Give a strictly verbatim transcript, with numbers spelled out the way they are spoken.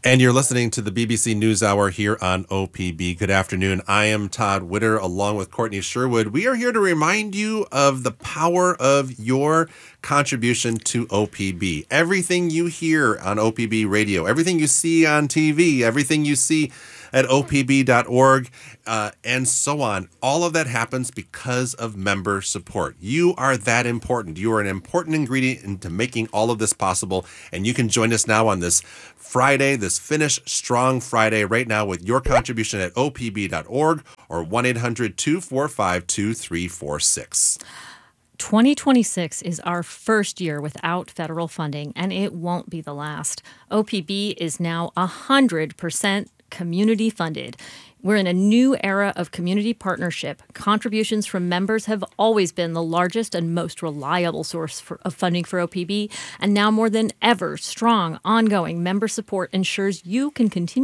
And you're listening to the B B C NewsHour here on O P B. Good afternoon. I am Todd Witter along with Courtney Sherwood. We are here to remind you of the power of your contribution to O P B. Everything you hear on O P B radio, everything you see on T V, everything you see at O P B dot org, uh, and so on. All of that happens because of member support. You are that important. You are an important ingredient into making all of this possible, and you can join us now on this Friday, this Finish Strong Friday, right now with your contribution at O P B dot org or one eight hundred two four five two three four six. twenty twenty-six is our first year without federal funding, and it won't be the last. O P B is now one hundred percent community funded. We're in a new era of community partnership. Contributions from members have always been the largest and most reliable source for, of funding for O P B, and now more than ever, strong, ongoing member support ensures you can continue